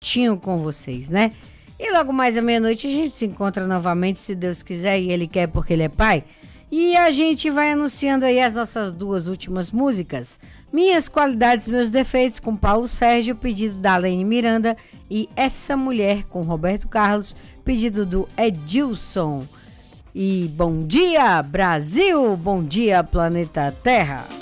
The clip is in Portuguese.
juntinho com vocês, né? E logo mais à meia-noite a gente se encontra novamente, se Deus quiser, e Ele quer porque Ele é Pai. E a gente vai anunciando aí as nossas 2 últimas músicas. Minhas Qualidades, Meus Defeitos, com Paulo Sérgio, pedido da Alene Miranda. E Essa Mulher, com Roberto Carlos, pedido do Edilson. E bom dia, Brasil! Bom dia, planeta Terra!